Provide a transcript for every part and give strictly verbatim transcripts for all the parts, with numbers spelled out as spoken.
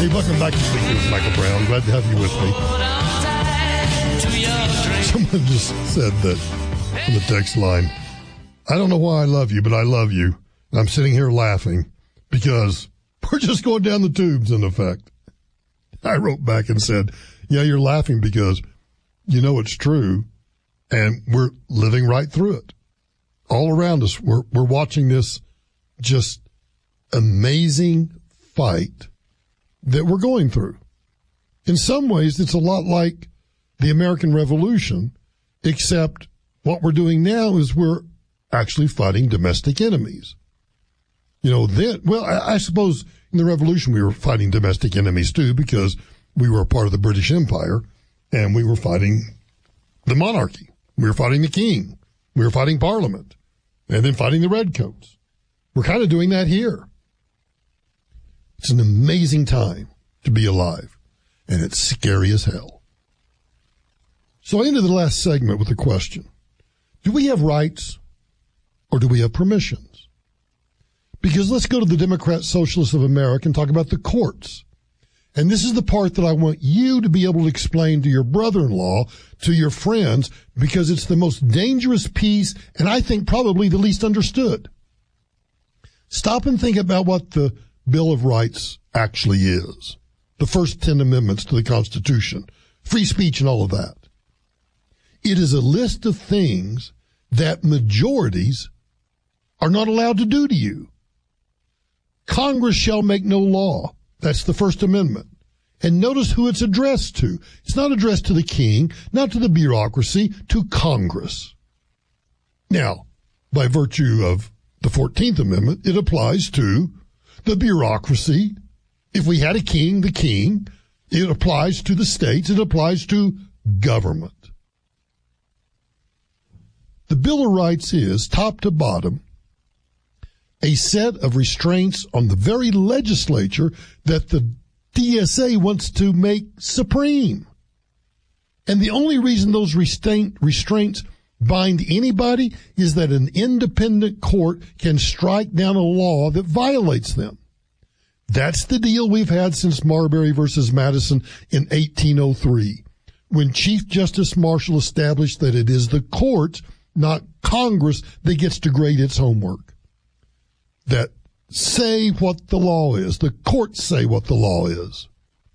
Hey, welcome back to Speaking with Michael Brown. Glad to have you with me. Someone just said that on the text line, I don't know why I love you, but I love you. And I'm sitting here laughing because we're just going down the tubes, in effect. I wrote back and said, yeah, you're laughing because you know it's true, and we're living right through it. All around us, we're, we're watching this just amazing fight that we're going through. In some ways, it's a lot like the American Revolution, except what we're doing now is we're actually fighting domestic enemies. You know, then, well, I, I suppose in the Revolution we were fighting domestic enemies too, because we were a part of the British Empire and we were fighting the monarchy. We were fighting the king. We were fighting Parliament and then fighting the redcoats. We're kind of doing that here. It's an amazing time to be alive, and it's scary as hell. So I ended the last segment with a question. Do we have rights or do we have permissions? Because let's go to the Democrat Socialists of America and talk about the courts. And this is the part that I want you to be able to explain to your brother-in-law, to your friends, because it's the most dangerous piece and I think probably the least understood. Stop and think about what the Bill of Rights actually is. The first ten amendments to the Constitution, free speech and all of that. It is a list of things that majorities are not allowed to do to you. Congress shall make no law. That's the First Amendment. And notice who it's addressed to. It's not addressed to the king, not to the bureaucracy, to Congress. Now, by virtue of the fourteenth Amendment, it applies to the bureaucracy. If we had a king, the king. It applies to the states. It applies to government. The Bill of Rights is, top to bottom, a set of restraints on the very legislature that the D S A wants to make supreme. And the only reason those restraint, restraints bind anybody is that an independent court can strike down a law that violates them. That's the deal we've had since Marbury versus Madison in eighteen oh three, when Chief Justice Marshall established that it is the court, not Congress, that gets to grade its homework. That say what the law is. The courts say what the law is.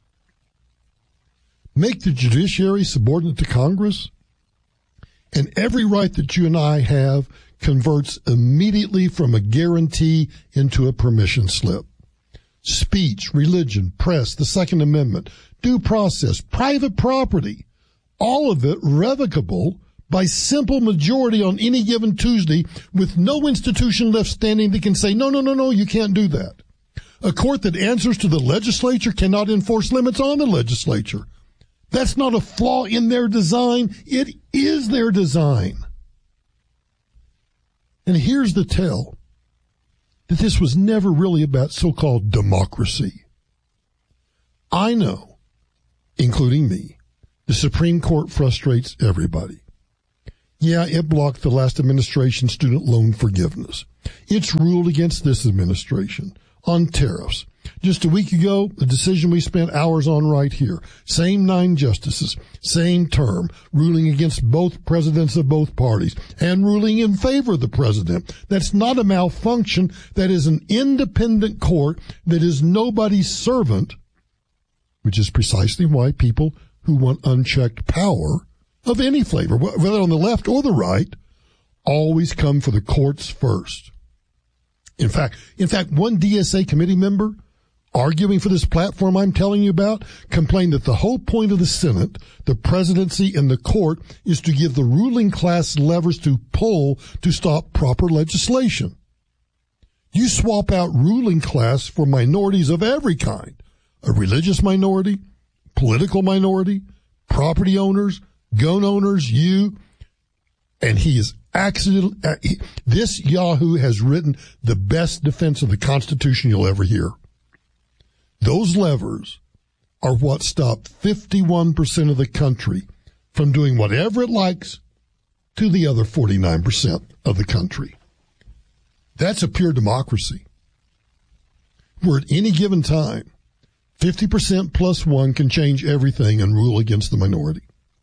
Make the judiciary subordinate to Congress, and every right that you and I have converts immediately from a guarantee into a permission slip. Speech, religion, press, the Second Amendment, due process, private property, all of it revocable by simple majority on any given Tuesday with no institution left standing that can say, no, no, no, no, you can't do that. A court that answers to the legislature cannot enforce limits on the legislature. That's not a flaw in their design. It is their design. And here's the tell, that this was never really about so-called democracy. I know, including me, the Supreme Court frustrates everybody. Yeah, it blocked the last administration's student loan forgiveness. It's ruled against this administration on tariffs. Just a week ago, a decision we spent hours on right here. Same nine justices, same term, ruling against both presidents of both parties and ruling in favor of the president. That's not a malfunction. That is an independent court that is nobody's servant, which is precisely why people who want unchecked power of any flavor, whether on the left or the right, always come for the courts first. In fact, in fact, one D S A committee member arguing for this platform I'm telling you about complained that the whole point of the Senate, the presidency, and the court is to give the ruling class levers to pull to stop proper legislation. You swap out ruling class for minorities of every kind, a religious minority, political minority, property owners, gun owners, you, and he is accident. This Yahoo has written the best defense of the Constitution you'll ever hear. Those levers are what stop fifty-one percent of the country from doing whatever it likes to the other forty-nine percent of the country. That's a pure democracy, where at any given time, fifty percent plus one can change everything and rule against the minority.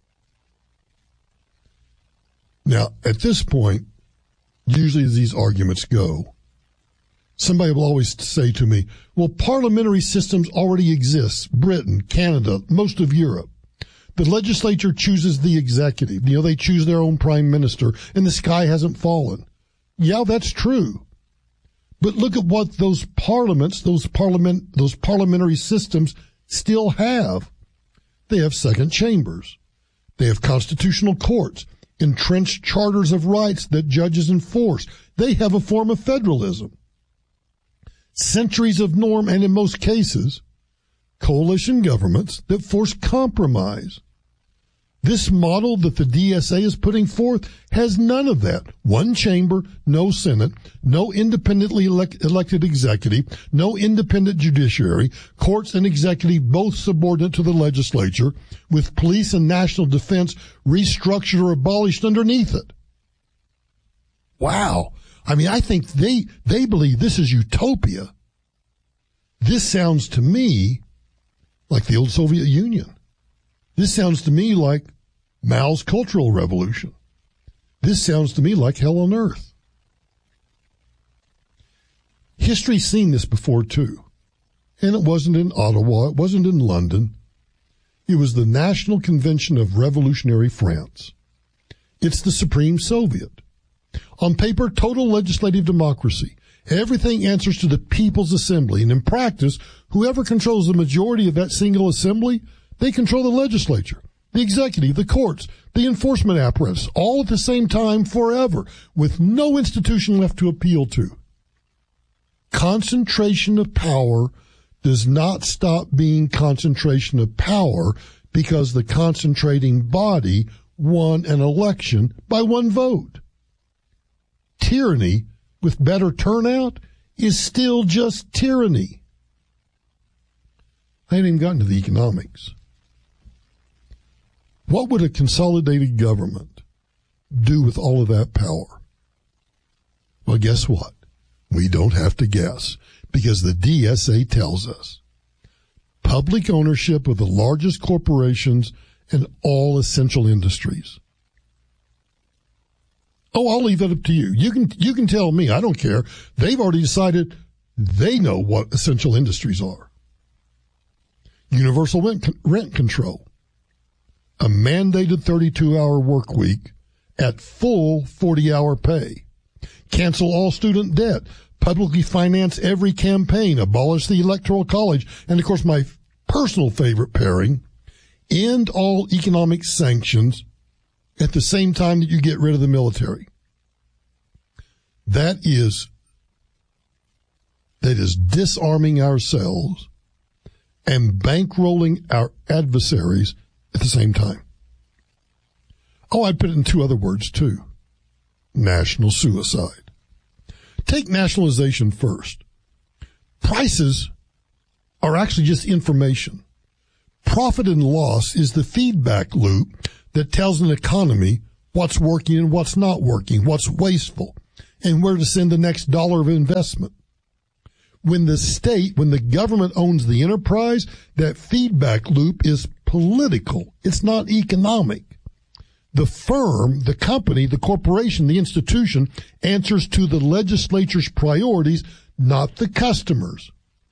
Now, at this point, usually as these arguments go, somebody will always say to me, well, parliamentary systems already exist. Britain, Canada, most of Europe. The legislature chooses the executive. You know, they choose their own prime minister, and the sky hasn't fallen. Yeah, that's true. But look at what those parliaments, those parliament, those parliamentary systems still have. They have second chambers. They have constitutional courts, entrenched charters of rights that judges enforce. They have a form of federalism. Centuries of norm, and in most cases, coalition governments that force compromise. This model that the D S A is putting forth has none of that. One chamber, no Senate, no independently elect, elected executive, no independent judiciary, courts and executive both subordinate to the legislature, with police and national defense restructured or abolished underneath it. Wow. I mean, I think they, they believe this is utopia. This sounds to me like the old Soviet Union. This sounds to me like Mao's Cultural Revolution. This sounds to me like hell on earth. History's seen this before, too. And it wasn't in Ottawa. It wasn't in London. It was the National Convention of Revolutionary France. It's the Supreme Soviet. On paper, total legislative democracy. Everything answers to the People's Assembly. And in practice, whoever controls the majority of that single assembly, they control the legislature, the executive, the courts, the enforcement apparatus, all at the same time forever, with no institution left to appeal to. Concentration of power does not stop being concentration of power because the concentrating body won an election by one vote. Tyranny with better turnout is still just tyranny. I haven't even gotten to the economics. What would a consolidated government do with all of that power? Well, guess what? We don't have to guess, because the D S A tells us. Public ownership of the largest corporations and all essential industries. Oh, I'll leave that up to you. You can, you can tell me. I don't care. They've already decided they know what essential industries are. Universal rent, rent control. A mandated thirty-two hour work week at full forty hour pay. Cancel all student debt. Publicly finance every campaign. Abolish the Electoral College. And, of course, my personal favorite pairing, end all economic sanctions at the same time that you get rid of the military. That is, that is disarming ourselves and bankrolling our adversaries at the same time. Oh, I'd put it in two other words, too. National suicide. Take nationalization first. Prices are actually just information. Profit and loss is the feedback loop that tells an economy what's working and what's not working, what's wasteful, and where to send the next dollar of investment. When the state, when the government owns the enterprise, that feedback loop is political. It's not economic. The firm, the company, the corporation, the institution answers to the legislature's priorities, not the customers.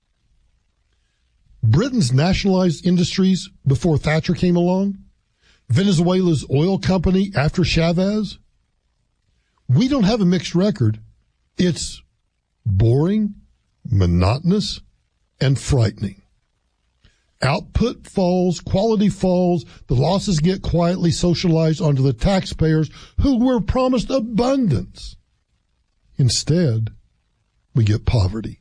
Britain's nationalized industries before Thatcher came along, Venezuela's oil company after Chavez. We don't have a mixed record. It's boring, monotonous, and frightening. Output falls, quality falls, the losses get quietly socialized onto the taxpayers who were promised abundance. Instead, we get poverty.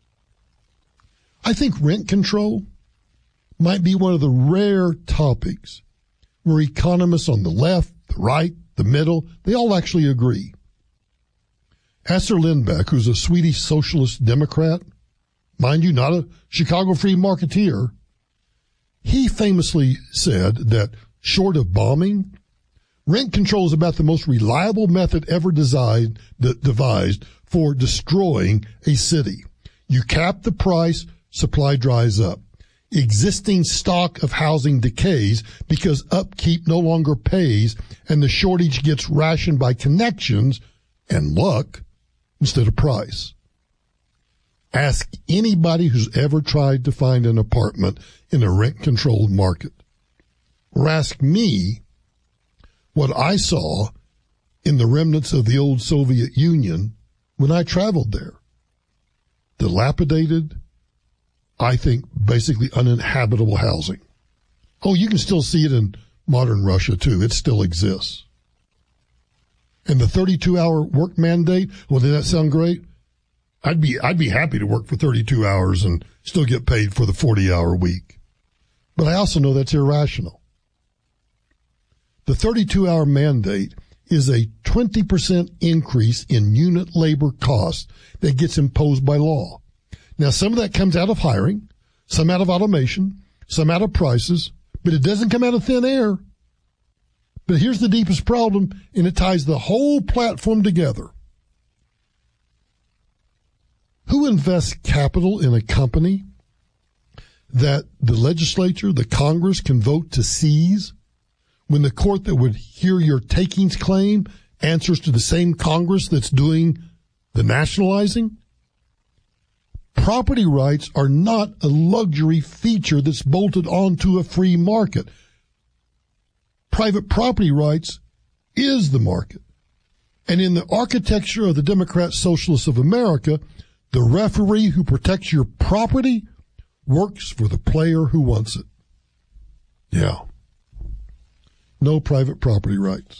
I think rent control might be one of the rare topics where economists on the left, the right, the middle, they all actually agree. Assar Lindbeck, who's a Swedish socialist Democrat, mind you, not a Chicago free marketeer, he famously said that short of bombing, rent control is about the most reliable method ever designed, devised for destroying a city. You cap the price, supply dries up. existing stock of housing decays because upkeep no longer pays and the shortage gets rationed by connections and luck instead of price. Ask anybody who's ever tried to find an apartment in a rent-controlled market. Or ask me what I saw in the remnants of the old Soviet Union when I traveled there. Dilapidated, I think basically uninhabitable housing. Oh, you can still see it in modern Russia too. It still exists. And the thirty-two hour work mandate, well, did that sound great? I'd be, I'd be happy to work for thirty-two hours and still get paid for the forty hour week. But I also know that's irrational. The thirty-two hour mandate is a twenty percent increase in unit labor cost that gets imposed by law. Now, some of that comes out of hiring, some out of automation, some out of prices, but it doesn't come out of thin air. But here's the deepest problem, and it ties the whole platform together. Who invests capital in a company that the legislature, the Congress, can vote to seize when the court that would hear your takings claim answers to the same Congress that's doing the nationalizing? Property rights are not a luxury feature that's bolted onto a free market. Private property rights is the market. And in the architecture of the Democrat Socialists of America, the referee who protects your property works for the player who wants it. Yeah. No private property rights.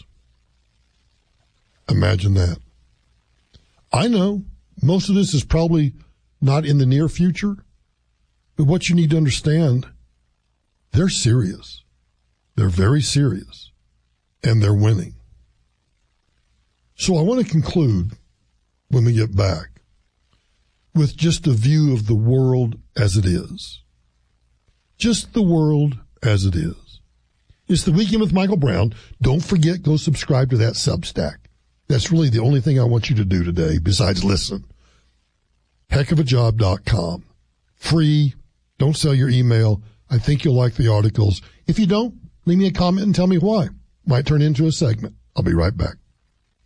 Imagine that. I know most of this is probably not in the near future, but what you need to understand, they're serious. They're very serious, and they're winning. So I want to conclude when we get back with just a view of the world as it is. Just the world as it is. It's the Weekend with Michael Brown. Don't forget, go subscribe to that Substack. That's really the only thing I want you to do today besides listen. heck of a job dot com. Free. Don't sell your email. I think you'll like the articles. If you don't, leave me a comment and tell me why. Might turn into a segment. I'll be right back.